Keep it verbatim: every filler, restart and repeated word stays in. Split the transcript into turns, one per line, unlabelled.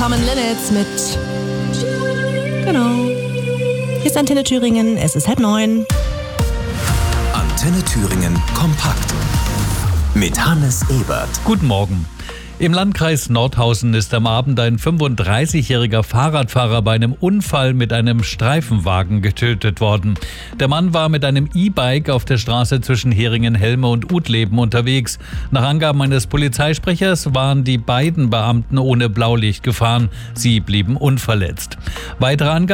Common Linnets mit... Genau. Hier ist Antenne Thüringen, es ist halb neun.
Antenne Thüringen kompakt mit Hannes Ebert.
Guten Morgen. Im Landkreis Nordhausen ist am Abend ein fünfunddreißigjähriger Fahrradfahrer bei einem Unfall mit einem Streifenwagen getötet worden. Der Mann war mit einem E-Bike auf der Straße zwischen Heringen-Helme und Utleben unterwegs. Nach Angaben eines Polizeisprechers waren die beiden Beamten ohne Blaulicht gefahren. Sie blieben unverletzt. Weitere Angaben